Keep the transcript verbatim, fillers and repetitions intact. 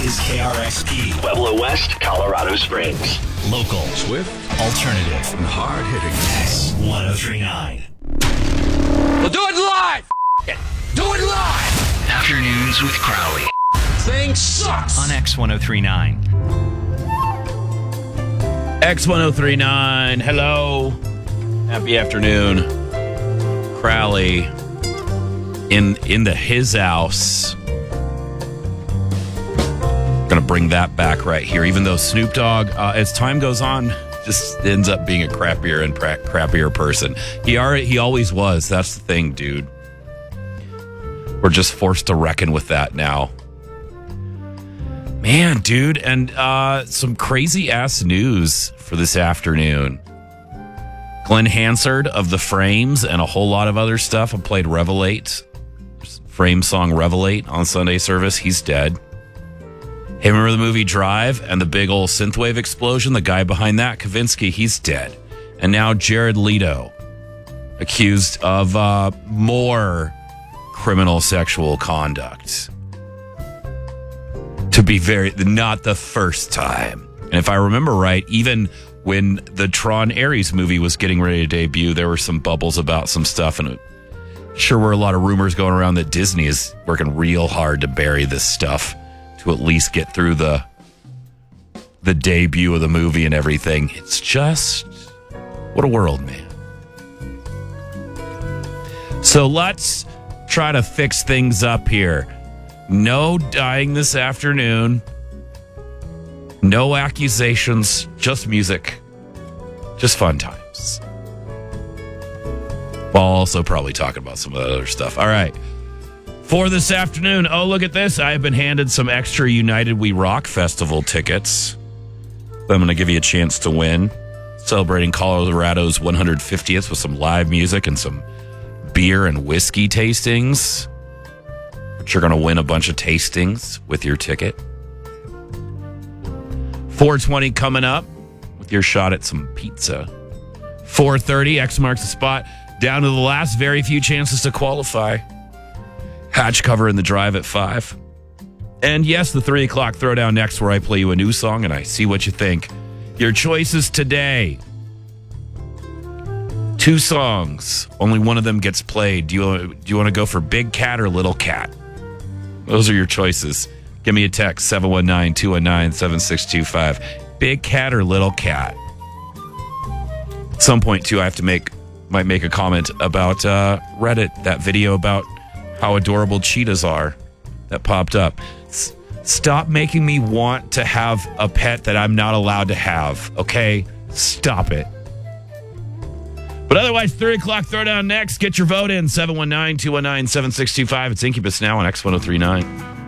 is K R X P. Pueblo West, Colorado Springs. Local. Swift. Alternative. And hard-hitting. X ten thirty-nine. We'll do it live! F- it. Do it live! Afternoons with Crowley. Thing sucks! On X ten thirty-nine. X ten thirty-nine, hello. Happy afternoon. Crowley in in the his house. Gonna bring that back right here, even though Snoop Dogg, uh, as time goes on, just ends up being a crappier and pra- crappier person. He already, he always was. That's the thing, dude. We're just forced to reckon with that now. Man, dude, and uh, some crazy-ass news for this afternoon. Glenn Hansard of The Frames and a whole lot of other stuff have played Revelate, Frame song Revelate on Sunday service. He's dead. Hey, remember the movie Drive and the big old synthwave explosion? The guy behind that, Kavinsky, he's dead. And now Jared Leto, accused of uh, more criminal sexual conduct. To be very, not the first time. And if I remember right, even when the Tron Ares movie was getting ready to debut, there were some bubbles about some stuff. And it sure were a lot of rumors going around that Disney is working real hard to bury this stuff to at least get through the the debut of the movie and everything. It's just, what a world, man. So let's try to fix things up here. No dying this afternoon. No accusations, just music. Just fun times. While also probably talking about some of the other stuff. All right. For this afternoon, oh, look at this. I have been handed some extra United We Rock Festival tickets. I'm going to give you a chance to win. Celebrating Colorado's one hundred fiftieth with some live music and some beer and whiskey tastings. But you're going to win a bunch of tastings with your ticket. four twenty coming up with your shot at some pizza. four thirty, X marks the spot. Down to the last very few chances to qualify. Hatch cover in the drive at five. And yes, the three o'clock throwdown next, where I play you a new song and I see what you think. Your choices today. Two songs. Only one of them gets played. Do you, do you want to go for Big Cat or Little Cat? Those are your choices. Give me a text, seven one nine, two one nine, seven six two five. Big Cat or Little Cat? At some point, too, I have to make, might make a comment about uh, Reddit, that video about how adorable cheetahs are that popped up. S- stop making me want to have a pet that I'm not allowed to have, okay? Stop it. But otherwise, three o'clock throwdown next. Get your vote in, seven one nine, two one nine, seven six two five. It's Incubus now on X ten thirty-nine.